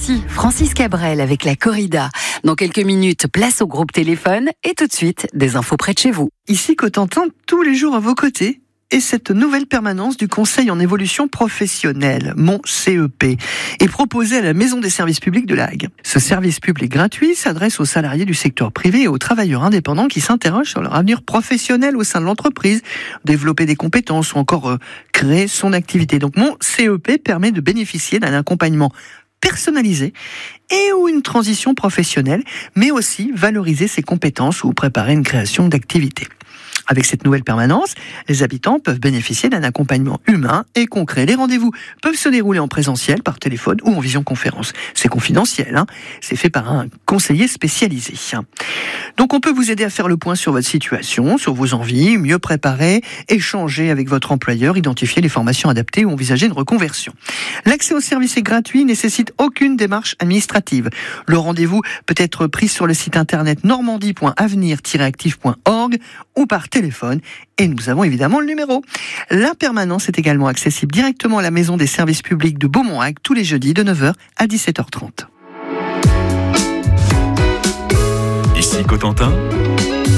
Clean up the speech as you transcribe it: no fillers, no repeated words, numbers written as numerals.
Voici Francis Cabrel avec la corrida. Dans quelques minutes, place au groupe téléphone et tout de suite, des infos près de chez vous. Ici Cotentin, tous les jours à vos côtés. Et cette nouvelle permanence du Conseil en évolution professionnelle, mon CEP, est proposée à la Maison des services publics de La Hague. Ce service public gratuit s'adresse aux salariés du secteur privé et aux travailleurs indépendants qui s'interrogent sur leur avenir professionnel au sein de l'entreprise, développer des compétences ou encore créer son activité. Donc mon CEP permet de bénéficier d'un accompagnement personnalisé et ou une transition professionnelle, mais aussi valoriser ses compétences ou préparer une création d'activité. Avec cette nouvelle permanence, les habitants peuvent bénéficier d'un accompagnement humain et concret. Les rendez-vous peuvent se dérouler en présentiel, par téléphone ou en visioconférence. C'est confidentiel, c'est fait par un conseiller spécialisé. Donc on peut vous aider à faire le point sur votre situation, sur vos envies, mieux préparer, échanger avec votre employeur, identifier les formations adaptées ou envisager une reconversion. L'accès au service est gratuit, nécessite aucune démarche administrative. Le rendez-vous peut être pris sur le site internet normandie.avenir-active.org ou par téléphone, et nous avons évidemment le numéro. La permanence est également accessible directement à la Maison des services publics de Beaumont-Hague tous les jeudis de 9h à 17h30. Ici Cotentin,